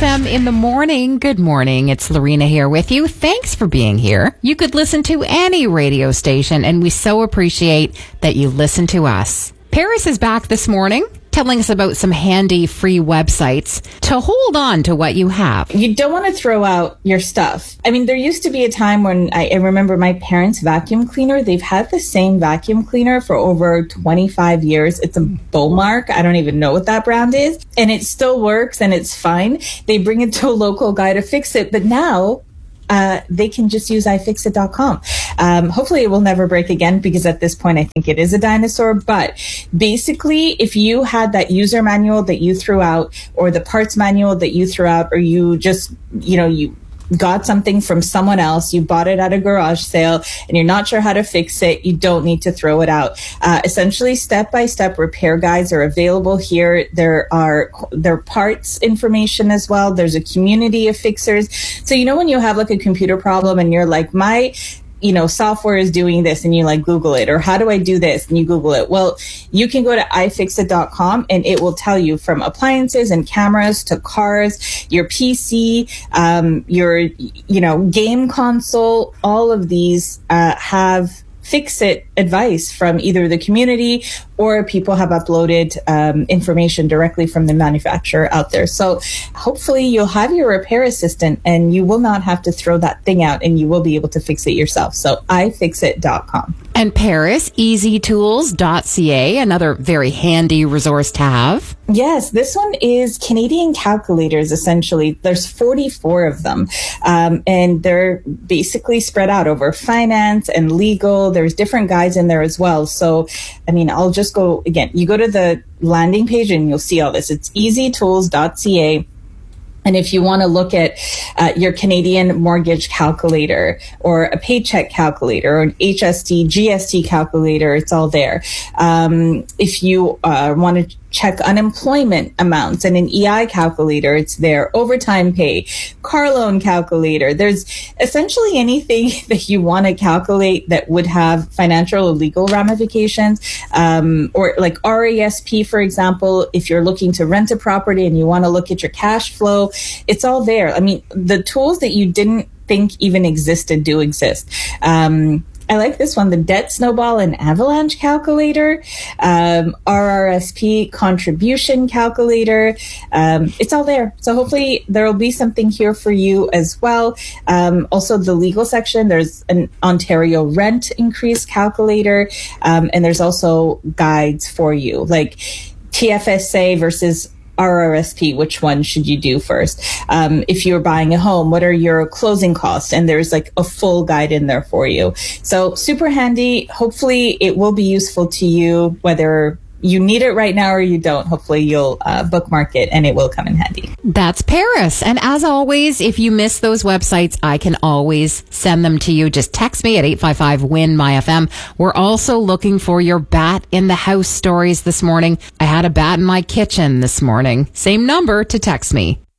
FM in the morning. Good morning. It's Lorena here with you. Thanks for being here. You could listen to any radio station, and we so appreciate that you listen to us. Paris is back this morning, telling us about some handy free websites to hold on to what you have. You don't want to throw out your stuff. I mean, there used to be a time when I remember my parents' vacuum cleaner. They've had the same vacuum cleaner for over 25 years. It's a Bowmark. I don't even know what that brand is. And it still works and it's fine. They bring it to a local guy to fix it. But now they can just use ifixit.com. Hopefully it will never break again, because at this point I think it is a dinosaur. But basically, if you had that user manual that you threw out, or the parts manual that you threw out, or you just, you got something from someone else, you bought it at a garage sale, and you're not sure how to fix it, you don't need to throw it out. Essentially, step-by-step repair guides are available here. There are parts information as well. There's a community of fixers. So, when you have like a computer problem and you're like, my software is doing this, and you like Google it, or how do I do this? And you Google it. Well, you can go to ifixit.com and it will tell you from appliances and cameras to cars, your PC, your, game console. All of these have fix-it advice from either the community, or people have uploaded information directly from the manufacturer out there. So hopefully you'll have your repair assistant and you will not have to throw that thing out, and you will be able to fix it yourself. So ifixit.com. And Paris, easytools.ca, another very handy resource to have. Yes, this one is Canadian calculators, essentially. There's 44 of them, and they're basically spread out over finance and legal. There's different guides in there as well. So, I'll just go, again, you go to the landing page and you'll see all this. It's easytools.ca. And if you want to look at your Canadian mortgage calculator, or a paycheck calculator, or an HST, GST calculator, it's all there. If you want to check unemployment amounts and an EI calculator, it's there. Overtime pay, car loan calculator. There's essentially anything that you want to calculate that would have financial or legal ramifications, or like RASP, for example. If you're looking to rent a property and you want to look at your cash flow, it's all there. The tools that you didn't think even existed do exist. I like this one, the Debt Snowball and Avalanche Calculator, RRSP Contribution Calculator. It's all there. So hopefully there will be something here for you as well. Also, the legal section, there's an Ontario Rent Increase Calculator, and there's also guides for you, like TFSA versus RRSP, which one should you do first? If you're buying a home, what are your closing costs? And there's like a full guide in there for you. So super handy. Hopefully it will be useful to you, whether you need it right now or you don't. Hopefully you'll bookmark it and it will come in handy. That's Paris. And as always, if you miss those websites, I can always send them to you. Just text me at 855-WIN-MY-FM. We're also looking for your bat in the house stories this morning. I had a bat in my kitchen this morning. Same number to text me.